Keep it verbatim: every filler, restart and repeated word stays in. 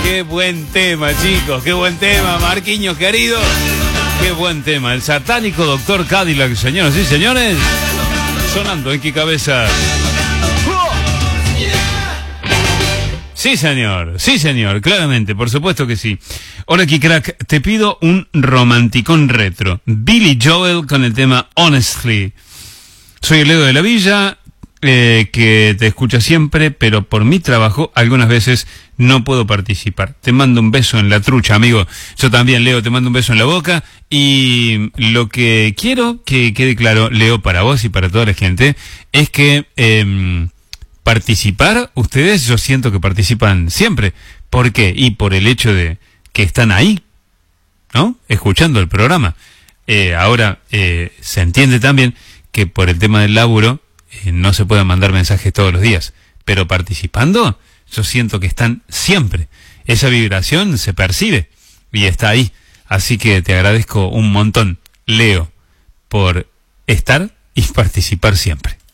Qué buen tema, chicos, qué buen tema, Marquinhos querido. Qué buen tema, el satánico doctor Cadillac, señoras y señores. Sonando en Qué Cabeza. Sí, señor, sí, señor, claramente, por supuesto que sí. Hola, Kicrack, te pido un romanticón retro. Billy Joel con el tema Honestly. Soy el Leo de la Villa, eh, que te escucha siempre, pero por mi trabajo algunas veces no puedo participar. Te mando un beso en la trucha, amigo. Yo también, Leo, te mando un beso en la boca. Y lo que quiero que quede claro, Leo, para vos y para toda la gente, es que... Eh, participar, ustedes yo siento que participan siempre. ¿Por qué? Y por el hecho de que están ahí, ¿no? Escuchando el programa. Eh, ahora, eh, se entiende también que por el tema del laburo eh, no se pueden mandar mensajes todos los días. Pero participando, yo siento que están siempre. Esa vibración se percibe y está ahí. Así que te agradezco un montón, Leo, por estar y participar siempre.